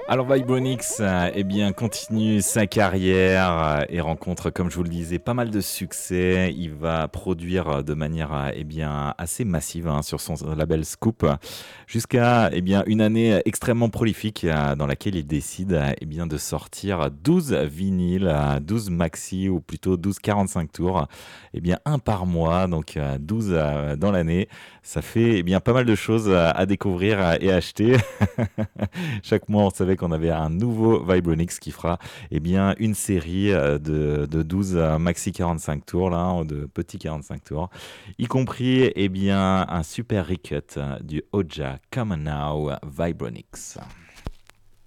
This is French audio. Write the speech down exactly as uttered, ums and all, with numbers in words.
Alors Vibronix, euh, eh bien, continue sa carrière euh, et rencontre, comme je vous le disais, pas mal de succès. Il va produire euh, de manière euh, eh bien, assez massive hein, sur son label Scoop, jusqu'à eh bien, une année extrêmement prolifique euh, dans laquelle il décide euh, eh bien, de sortir douze vinyles, euh, douze maxi ou plutôt douze quarante-cinq tours, eh bien, un par mois, donc euh, douze euh, dans l'année. Ça fait eh bien, pas mal de choses à à découvrir euh, et acheter. Chaque mois, on savait qu'on avait un nouveau Vibronix qui fera eh bien, une série euh, de, de douze euh, maxi quarante-cinq tours, là, ou de petits quarante-cinq tours, y compris eh bien, un super recut euh, du Oja Come On Now Vibronix.